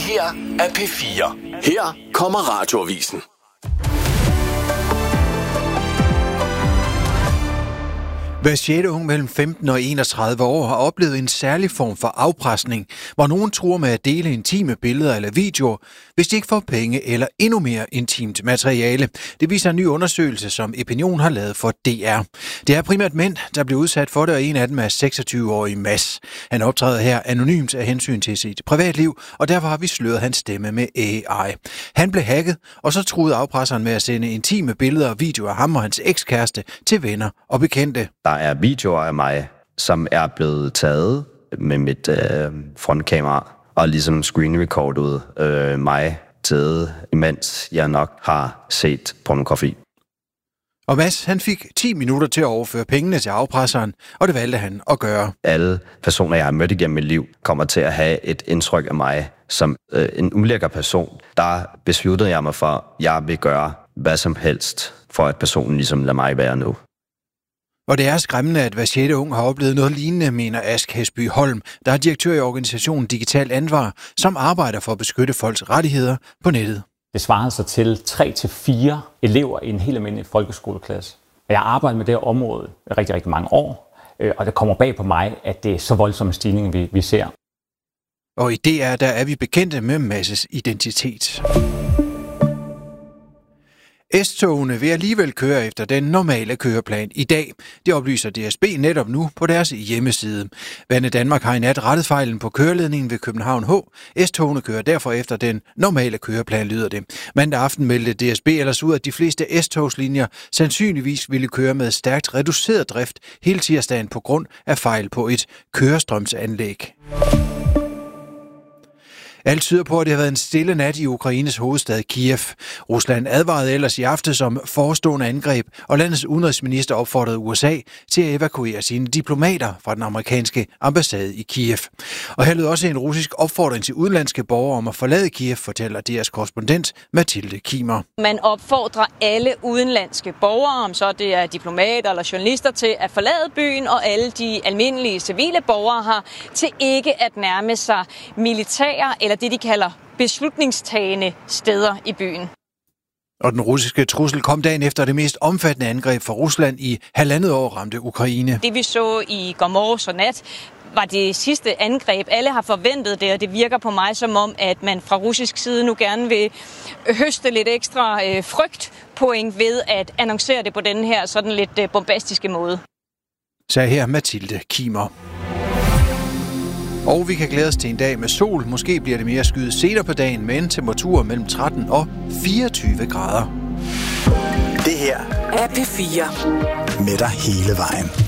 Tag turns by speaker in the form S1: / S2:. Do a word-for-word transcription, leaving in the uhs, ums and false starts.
S1: her er P fire. Her kommer Radioavisen.
S2: Hver sjette ung mellem femten og enogtredive år har oplevet en særlig form for afpresning, hvor nogen truer med at dele intime billeder eller videoer, hvis de ikke får penge eller endnu mere intimt materiale. Det viser en ny undersøgelse, som Epinion har lavet for D R. Det er primært mænd, der bliver udsat for det, og en af dem er seksogtyve-årig Mads. Han optræder her anonymt af hensyn til sit privatliv, og derfor har vi sløret hans stemme med A I. Han blev hacket, og så truede afpresseren med at sende intime billeder og videoer af ham og hans ekskæreste til venner og bekendte.
S3: Der er videoer af mig, som er blevet taget med mit øh, frontkamera og ligesom screenrecordet øh, mig taget, imens jeg nok har set pornografi.
S2: Og Mads, han fik ti minutter til at overføre pengene til afpresseren, og det valgte han at gøre.
S3: Alle personer, jeg har mødt igennem mit liv, kommer til at have et indtryk af mig som øh, en ulækker person. Der besluttede jeg mig for, at jeg vil gøre hvad som helst, for at personen ligesom lader mig være nu.
S2: Og det er skræmmende, at hver sjette ung har oplevet noget lignende, mener Ask Hesby Holm, der er direktør i organisationen Digital Ansvar, som arbejder for at beskytte folks rettigheder på nettet.
S4: Det svarer så til tre til fire elever i en helt almindelig folkeskoleklasse. Jeg har arbejdet med det her område i rigtig, rigtig mange år, og det kommer bag på mig, at det er så voldsomme stigninger, vi, vi ser.
S2: Og i D R, der er vi bekendte med Masses identitet. S-togene vil alligevel køre efter den normale køreplan i dag. Det oplyser D S B netop nu på deres hjemmeside. Vande Danmark har i nat rettet fejlen på køreledningen ved København H. S-togene kører derfor efter den normale køreplan, lyder det. Mandag aften meldte D S B ellers ud, at de fleste S-togslinjer sandsynligvis ville køre med stærkt reduceret drift hele tirsdagen på grund af fejl på et kørestrømsanlæg. Alt tyder på, at det har været en stille nat i Ukraines hovedstad Kiev. Rusland advarede ellers i aftes om forestående angreb, og landets udenrigsminister opfordrede U S A til at evakuere sine diplomater fra den amerikanske ambassade i Kiev. Og her lød også en russisk opfordring til udenlandske borgere om at forlade Kiev, fortæller D R's korrespondent Mathilde Kimer.
S5: Man opfordrer alle udenlandske borgere, om så det er diplomater eller journalister, til at forlade byen, og alle de almindelige civile borgere har til ikke at nærme sig militære eller det, de kalder beslutningstagende steder i byen.
S2: Og den russiske trussel kom dagen efter det mest omfattende angreb fra Rusland i halvandet år ramte Ukraine.
S5: Det vi så i går morges og nat var det sidste angreb. Alle har forventet det, og det virker på mig som om, at man fra russisk side nu gerne vil høste lidt ekstra øh, frygtpoint ved at annoncere det på den her sådan lidt øh, bombastiske måde.
S2: Sagde her Mathilde Kimer. Og vi kan glæde os til en dag med sol. Måske bliver det mere skyet senere på dagen, med en temperatur mellem tretten og fireogtyve grader.
S1: Det her
S6: er P fire.
S1: Med dig hele vejen.